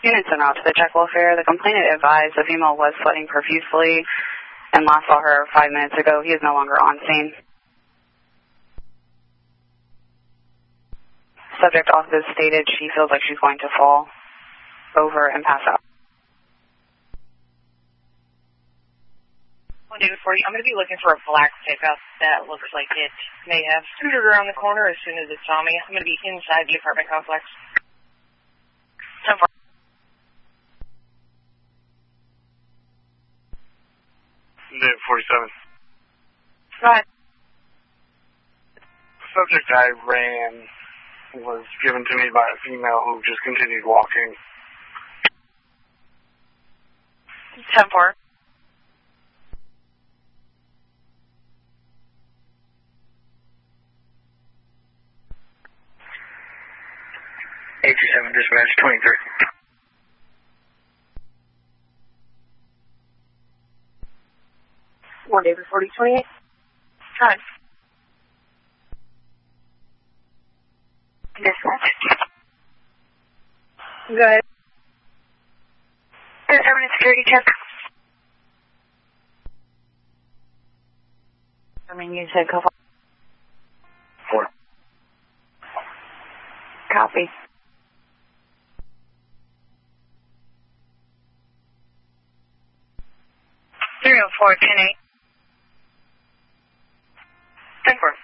Unit sent out to the check welfare. The complainant advised the female was sweating profusely and last saw her 5 minutes ago. He is no longer on scene. Subject also stated she feels like she's going to fall over and pass out. David 40, I'm going to be looking for a black pickup that looks like it may have scooted around the corner as soon as it saw me. I'm going to be inside the apartment complex. 10-4. David 47. Go ahead. The subject I ran was given to me by a female who just continued walking. 10-4. Eight-7, dispatch 23. One David 4028. Time. Dispatch. Go ahead. Determine a security check. I mean, you said co-file. 4. Copy. 304, 10-8. 10-4.